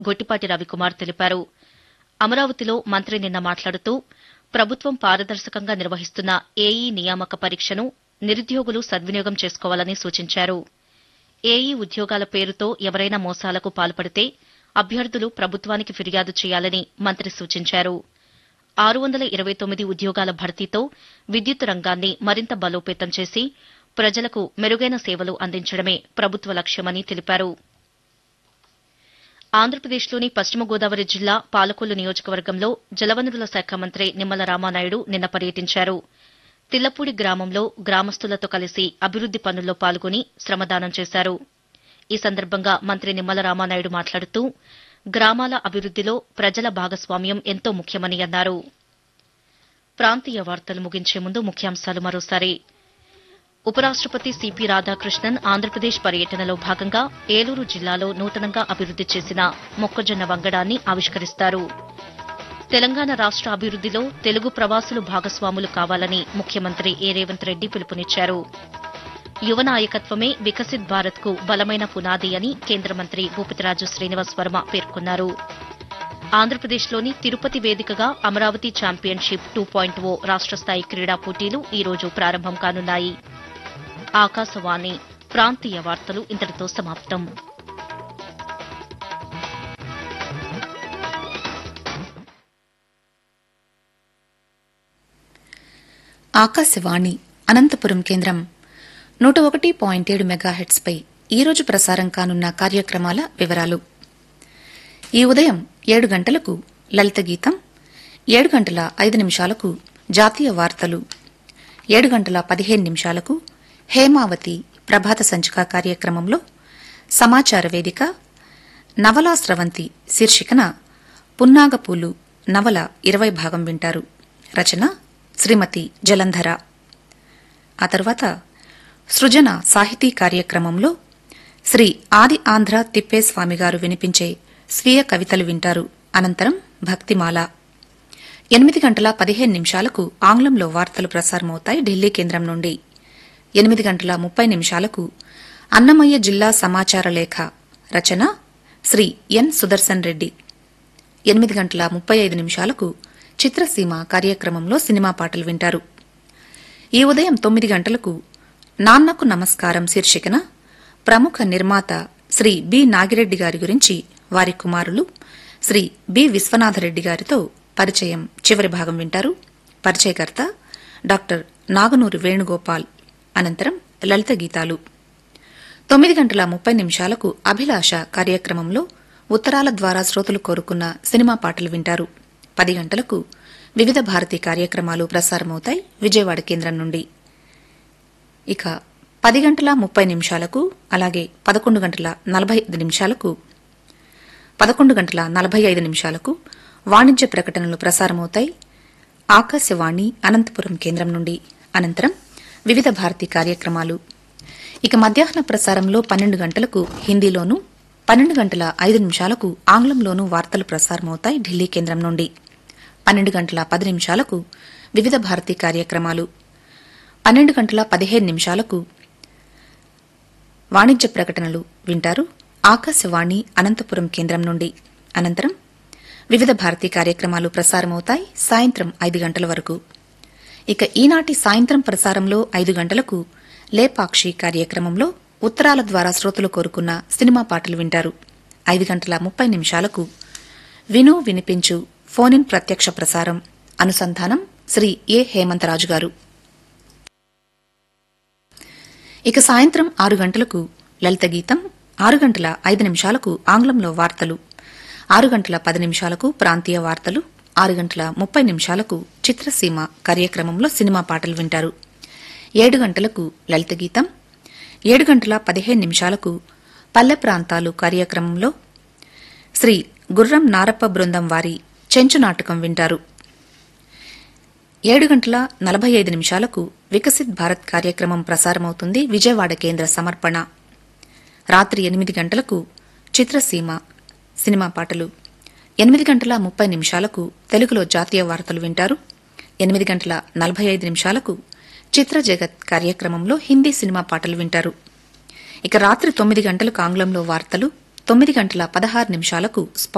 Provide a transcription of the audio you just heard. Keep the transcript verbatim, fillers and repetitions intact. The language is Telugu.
గొట్టిపాటి రవికుమార్ తెలిపారు. అమరావతిలో మంత్రి నిన్న మాట్లాడుతూ ప్రభుత్వం పారదర్శకంగా నిర్వహిస్తున్న ఏఈ నియామక పరీక్షను నిరుద్యోగులు సద్వినియోగం చేసుకోవాలని సూచించారు. ఏఈ ఉద్యోగాల పేరుతో ఎవరైనా మోసాలకు పాల్పడితే అభ్యర్థులు ప్రభుత్వానికి ఫిర్యాదు చేయాలని మంత్రి సూచించారు. ఆరు వందల ఇరవై తొమ్మిది ఉద్యోగాల భర్తీతో విద్యుత్ రంగాన్ని మరింత బలోపేతం చేసి ప్రజలకు మెరుగైన సేవలు అందించడమే ప్రభుత్వ లక్ష్యమని తెలిపారు. ఆంధ్రప్రదేశ్లోని పశ్చిమ గోదావరి జిల్లా పాలకొల్లు నియోజకవర్గంలో జలవనరుల శాఖ మంత్రి నిమ్మల రామానాయుడు నిన్న పర్యటించారు. తిల్లపూడి గ్రామంలో గ్రామస్తులతో కలిసి అభివృద్ది పనుల్లో పాల్గొని శ్రమదానం చేశారు. ఈ సందర్భంగా మంత్రి నిమ్మల రామానాయుడు మాట్లాడుతూ గ్రామాల అభివృద్దిలో ప్రజల భాగస్వామ్యం ఎంతో ముఖ్యమని అన్నారు. ప్రాంతీయ వార్తలు ముగించే ముందు ముఖ్యాంశాలు మరోసారి. ఉపరాష్టపతి సిపి రాధాకృష్ణన్ ఆంధ్రప్రదేశ్ పర్యటనలో భాగంగా ఏలూరు జిల్లాలో నూతనంగా అభివృద్ది చేసిన మొక్కజొన్న వంగడాన్ని ఆవిష్కరిస్తారు. తెలంగాణ రాష్ట అభివృద్దిలో తెలుగు ప్రవాసులు భాగస్వాములు కావాలని ముఖ్యమంత్రి ఏ రేవంత్ రెడ్డి పిలుపునిచ్చారు. యువ నాయకత్వమే వికసిత్ భారత్కు బలమైన పునాది అని కేంద్ర మంత్రి భూపతిరాజు శ్రీనివాస్ వర్మ పేర్కొన్నారు. ఆంధ్రప్రదేశ్లోని తిరుపతి వేదికగా అమరావతి ఛాంపియన్షిప్ టూ పాయింట్ ఓ రాష్ట స్థాయి క్రీడా పోటీలు ఈ రోజు ప్రారంభం కానున్నాయి. ఆకాశవాణి ప్రాంతీయ వార్తలు ఇంతటితో సమాప్తం. ఆకాశవాణి అనంతపురం కేంద్రం నూట ఒకటి పాయింట్ ఏడు మెగాహెట్స్పై ఈరోజు ప్రసారం కానున్న కార్యక్రమాల వివరాలు. ఈ ఉదయం ఏడు గంటలకు లలిత గీతం, ఏడు గంటల ఐదు నిమిషాలకు జాతీయ వార్తలు, ఏడు గంటల పదిహేను నిమిషాలకు హేమావతి ప్రభాత సంచిక కార్యక్రమంలో సమాచార వేదిక నవలా స్రవంతి శీర్షికన పున్నాగపూలు నవల ఇరవై భాగం వింటారు. రచన శ్రీమతి జలంధర. ఆ తర్వాత సృజన సాహితీ కార్యక్రమంలో శ్రీ ఆది ఆంధ్ర తిప్పేస్వామి గారు వినిపించే స్వీయ కవితలు వింటారు. అనంతరం భక్తిమాల. ఎనిమిది గంటల పదిహేను నిమిషాలకు ఆంగ్లంలో వార్తలు ప్రసారమవుతాయి ఢిల్లీ కేంద్రం నుండి. ఎనిమిది గంటల ముప్పై నిమిషాలకు అన్నమయ్య జిల్లా సమాచార లేఖ, రచన శ్రీ ఎన్ సుదర్శన్ రెడ్డి. ఎనిమిది గంటల ముప్పై ఐదు నిమిషాలకు చిత్రసీమ కార్యక్రమంలో సినిమా పాటలు వింటారు. ఈ ఉదయం తొమ్మిది గంటలకు నాన్నకు నమస్కారం శీర్షికన ప్రముఖ నిర్మాత శ్రీ బి నాగిరెడ్డి గారి గురించి వారి కుమారులు శ్రీ బి విశ్వనాథరెడ్డి గారితో పరిచయం చివరి భాగం వింటారు. పరిచయకర్త డాక్టర్ నాగనూరి వేణుగోపాల్. అనంతరం లలిత గీతాలు. తొమ్మిది గంటల ముప్పై నిమిషాలకు అభిలాష కార్యక్రమంలో ఉత్తరాల ద్వారా శ్రోతలు కోరుకున్న సినిమా పాటలు వింటారు. పది గంటలకు వివిధ భారతీ కార్యక్రమాలు ప్రసారమవుతాయి విజయవాడ కేంద్రం నుండి. ఇక పది గంటల ముప్పై నిమిషాలకు అలాగే పదకొండు గంటల నలభై ఐదు నిమిషాలకు పదకొండు గంటల నలభై ఐదు నిమిషాలకు వాణిజ్య ప్రకటనలు ప్రసారమవుతాయి ఆకాశవాణి అనంతపురం కేంద్రం నుండి. అనంతరం వివిధ భారతీ కార్యక్రమాలు. ఇక మధ్యాహ్న ప్రసారంలో పన్నెండు గంటలకు హిందీలోనూ, పన్నెండు గంటల ఐదు నిమిషాలకు ఆంగ్లంలోనూ వార్తలు ప్రసారమవుతాయి ఢిల్లీ కేంద్రం నుండి. పన్నెండు గంటల పది నిమిషాలకు వివిధ భారతీ కార్యక్రమాలు. పన్నెండు గంటల పదిహేను నిమిషాలకు వాణిజ్య ప్రకటనలు వింటారు ఆకాశవాణి అనంతపురం కేంద్రం నుండి. అనంతరం వివిధ భారతీ కార్యక్రమాలు ప్రసారమవుతాయి సాయంత్రం ఐదు గంటల వరకు. ఇక ఈనాటి సాయంత్రం ప్రసారంలో ఐదు గంటలకు లేపాక్షి కార్యక్రమంలో ఉత్తరాల ద్వారా శ్రోతలు కోరుకున్న సినిమా పాటలు వింటారు. ఐదు గంటల ముప్పై నిమిషాలకు విను వినిపించు ఫోన్ ఇన్ ప్రత్యక్ష ప్రసారం. అనుసంధానం శ్రీ ఏ హేమంతరాజు గారు. ఇక సాయంత్రం ఆరు గంటలకు లలిత గీతం, ఆరు గంటల ఐదు నిమిషాలకు ఆంగ్లంలో వార్తలు, ఆరు గంటల పది నిమిషాలకు ప్రాంతీయ వార్తలు, ఆరు గంటల ముప్పై నిమిషాలకు చిత్రసీమ కార్యక్రమంలో సినిమా పాటలు వింటారు. ఏడు గంటలకు లలిత గీతం, ఏడు గంటల పదిహేను నిమిషాలకు పల్లె ప్రాంతాలు కార్యక్రమంలో శ్రీ గుర్రం నారప్ప బృందం వారి చెంచు నాటకం వింటారు. ఏడు గంటల నలభై ఐదు నిమిషాలకు వికసిత్ భారత్ కార్యక్రమం ప్రసారమవుతుంది విజయవాడ కేంద్ర సమర్పణ. రాత్రి ఎనిమిది గంటలకు చిత్రసీమ సినిమా పాటలు. ఎనిమిది గంటల ముప్పై నిమిషాలకు తెలుగులో జాతీయ వార్తలు వింటారు. ఎనిమిది గంటల నలభై ఐదు నిమిషాలకు చిత్ర జగత్ కార్యక్రమంలో హిందీ సినిమా పాటలు వింటారు. ఇక రాత్రి తొమ్మిది గంటలకు ఆంగ్లంలో వార్తలు, తొమ్మిది గంటల పదహారు నిమిషాలకు